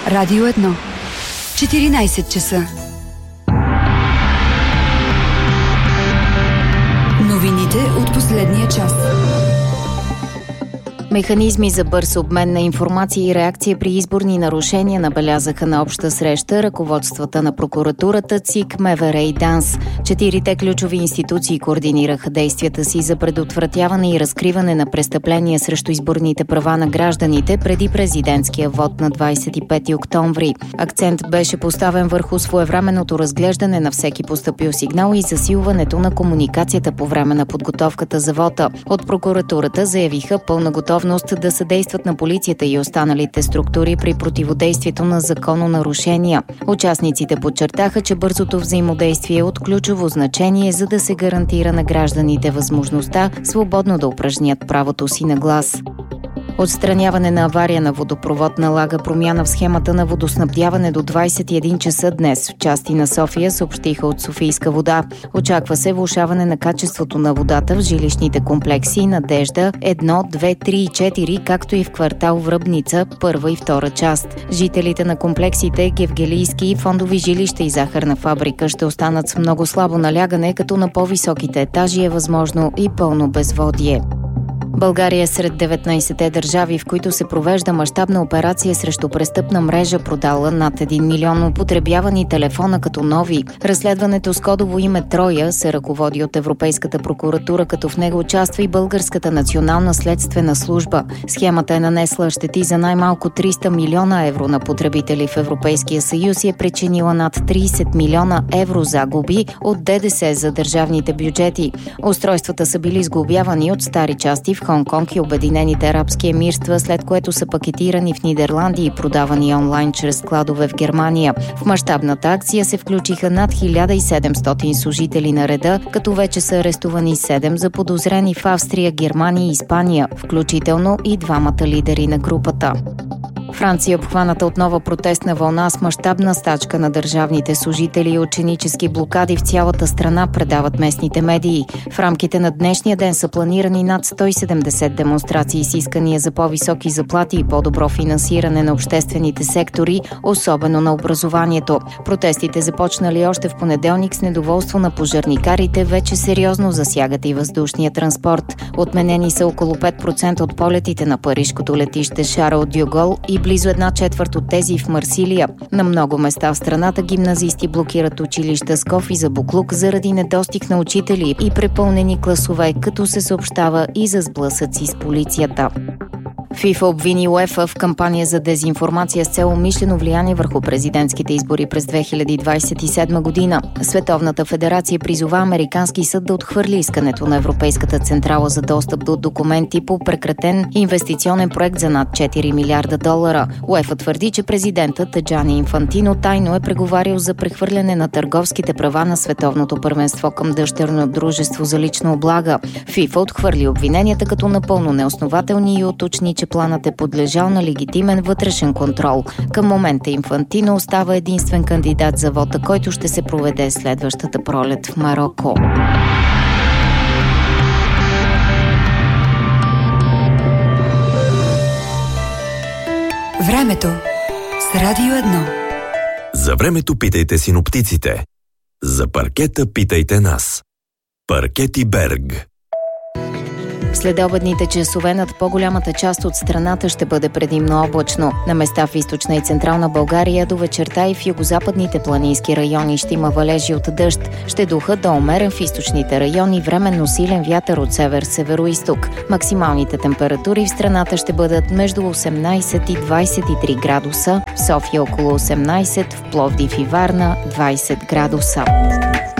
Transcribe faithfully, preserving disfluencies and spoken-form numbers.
Радио едно. четиринайсет часа. Новините от последния час. Механизми за бърз обмен на информация и реакция при изборни нарушения набелязаха на обща среща ръководствата на прокуратурата, ЦИК, МВР и ДАНС. Четирите ключови институции координираха действията си за предотвратяване и разкриване на престъпления срещу изборните права на гражданите преди президентския вод на двайсет и пети октомври. Акцент беше поставен върху своевременното разглеждане на всеки постъпил сигнал и засилването на комуникацията по време на подготовката за вота. От прокуратурата заявиха пълна готовност да съдействат на полицията и останалите структури при противодействието на закононарушения. Участниците подчертаха, че бързото взаимодействие е от ключово значение, за да се гарантира на гражданите възможността свободно да упражнят правото си на глас. Отстраняване на авария на водопровод налага промяна в схемата на водоснабдяване до двайсет и един часа днес. В части на София съобщиха от Софийска вода. Очаква се влошаване на качеството на водата в жилищните комплекси Надежда едно, две, три и четири, както и в квартал Връбница, първа и втора част. Жителите на комплексите Гевгелийски, Фондови жилища и захарна фабрика ще останат с много слабо налягане, като на по-високите етажи е възможно и пълно безводие. България е сред деветнайсетте държави, в които се провежда мащабна операция срещу престъпна мрежа, продала над един милион употребявани телефона като нови. Разследването с кодово име Троя се ръководи от Европейската прокуратура, като в него участва и Българската национална следствена служба. Схемата е нанесла щети за най-малко триста милиона евро на потребители в Европейския съюз и е причинила над трийсет милиона евро загуби от ДДС за държавните бюджети. Устройствата са били сглобявани от стари части в Хонконг и Обединените арабски емирства, след което са пакетирани в Нидерландия и продавани онлайн чрез складове в Германия. В мащабната акция се включиха над хиляда и седемстотин служители на реда, като вече са арестувани седем заподозрени в Австрия, Германия и Испания, включително и двамата лидери на групата. Франция е обхваната от нова протестна вълна с мащабна стачка на държавните служители и ученически блокади в цялата страна, предават местните медии. В рамките на днешния ден са планирани над сто и седемдесет демонстрации с искания за по-високи заплати и по-добро финансиране на обществените сектори, особено на образованието. Протестите, започнали още в понеделник с недоволство на пожарникарите, вече сериозно засягат и въздушния транспорт. Отменени са около пет процента от полетите на парижкото летище Шарл дьо Гол и близо една четвърт от тези в Марсилия. На много места в страната гимназисти блокират училища с кофи за буклук заради недостиг на учители и препълнени класове, като се съобщава и за сблъсъци с полицията. ФИФА обвини УЕФА в кампания за дезинформация с цел умишлено влияние върху президентските избори през две хиляди двайсет и седма година. Световната федерация призова американски съд да отхвърли искането на Европейската централа за достъп до документи по прекратен инвестиционен проект за над четири милиарда долара. УЕФА твърди, че президентът Джани Инфантино тайно е преговарял за прехвърляне на търговските права на световното първенство към дъщерно дружество за лична облага. ФИФА отхвърли обвиненията като напълно неоснователни и уточни, че планът е подлежал на легитимен вътрешен контрол. Към момента Инфантино остава единствен кандидат за вота, който ще се проведе следващата пролет в Мароко. Времето с Радио едно. За времето питайте синоптиците. За паркета питайте нас. Паркети Берг. Следобедните часове над по-голямата част от страната ще бъде предимно облачно. На места в източна и централна България до вечерта и в югозападните планински райони ще има валежи от дъжд. Ще духа до умерен в източните райони, временно силен вятър от север-североизток. Максималните температури в страната ще бъдат между осемнайсет и двайсет и три градуса, в София около осемнайсет, в Пловдив и Варна двайсет градуса.